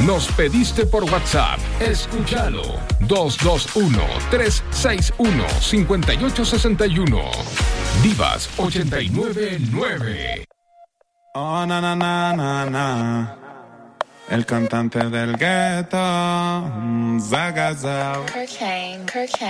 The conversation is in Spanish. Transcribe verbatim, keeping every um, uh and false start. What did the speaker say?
Nos pediste por WhatsApp. Escúchalo. dos dos uno, tres seis uno, cinco ocho seis uno. Divas ochenta y nueve nueve. Oh, na, na, na, na, na. El cantante del gueto. Zagazao. Cocaine, cocaine.